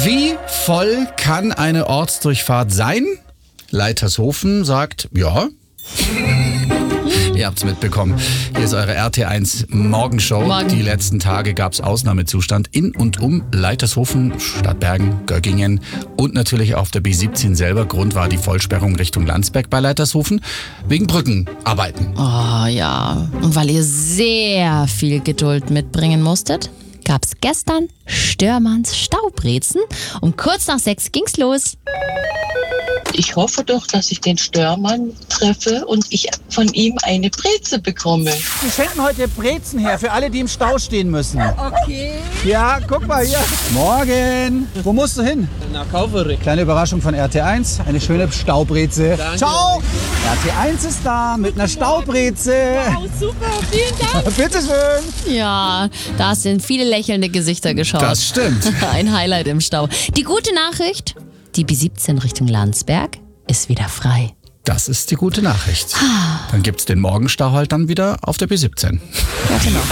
Wie voll kann eine Ortsdurchfahrt sein? Leitershofen sagt, ja. Ihr habt's mitbekommen. Hier ist eure RT1 Morgenshow. Morgen. Die letzten Tage gab's Ausnahmezustand in und um Leitershofen, Stadtbergen, Göggingen und natürlich auf der B17 selber. Grund war die Vollsperrung Richtung Landsberg bei Leitershofen wegen Brückenarbeiten. Oh ja, und weil ihr sehr viel Geduld mitbringen musstet, gab's gestern Störmanns Staubrezen. Um kurz nach 6 ging's los. Ich hoffe doch, dass ich den Störmann treffe und ich von ihm eine Breze bekomme. Wir schenken heute Brezen her für alle, die im Stau stehen müssen. Okay. Ja, guck mal hier. Morgen. Wo musst du hin? Nach Kaufering. Kleine Überraschung von RT1. Eine schöne Staubreze. Danke. Ciao. RT1 ist da mit einer Staubreze. Wow, super, vielen Dank. Bitteschön. Ja, da sind viele lächelnde Gesichter geschaut. Das stimmt. Ein Highlight im Stau. Die gute Nachricht, die B17 Richtung Landsberg ist wieder frei. Das ist die gute Nachricht. Dann gibt's den Morgenstau halt dann wieder auf der B17. Ja, genau.